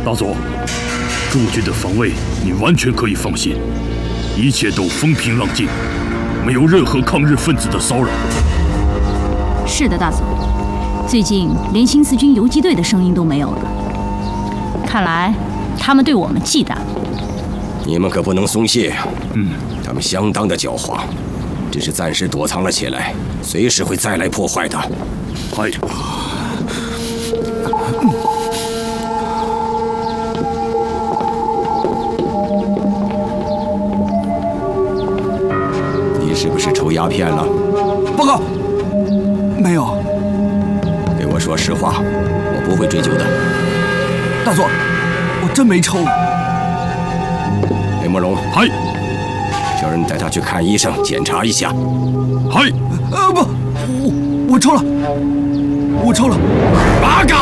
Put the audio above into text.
大佐，驻军的防卫你完全可以放心，一切都风平浪静，没有任何抗日分子的骚扰。 是的，大佐。最近连新四军游击队的声音都没有了，看来他们对我们忌惮。 你们可不能松懈啊！他们相当的狡猾，只是暂时躲藏了起来，随时会再来破坏的。 嗨。 你是不是抽鸦片了？ 报告，没有。 给我说实话，我不会追究的。 大佐，我真没抽。 雷慕容， 嗨， 叫人带他去看医生，检查一下。 嗨， 不，我抽了，我抽了。 八嘎！